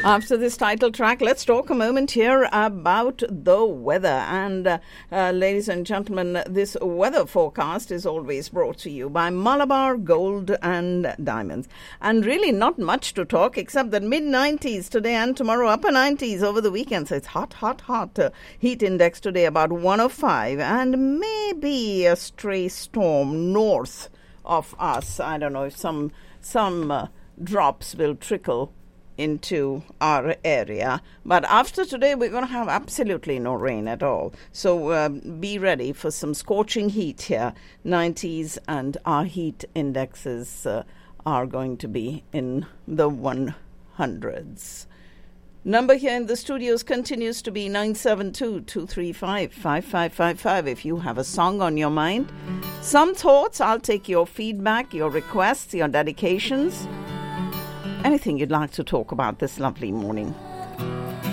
After this title track, let's talk a moment here about the weather. And ladies and gentlemen, this weather forecast is always brought to you by Malabar Gold and Diamonds. And really not much to talk except that mid-90s today and tomorrow, upper 90s over the weekend. So it's hot. Heat index today about 105 and maybe a stray storm north of us. I don't know if some drops will trickle into our area, but after today we're going to have absolutely no rain at all, so be ready for some scorching heat here, 90s, and our heat indexes are going to be in the 100s. Number here in the studios continues to be 972-235-5555 if you have a song on your mind, some thoughts. I'll take your feedback, your requests, your dedications, anything you'd like to talk about this lovely morning.